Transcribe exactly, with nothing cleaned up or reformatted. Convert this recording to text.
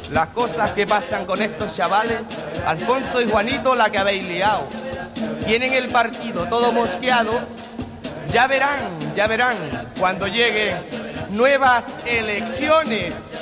Las cosas que pasan con estos chavales, Alfonso y Juanito, la que habéis liado. Tienen el partido todo mosqueado. Ya verán, ya verán, cuando lleguen nuevas elecciones.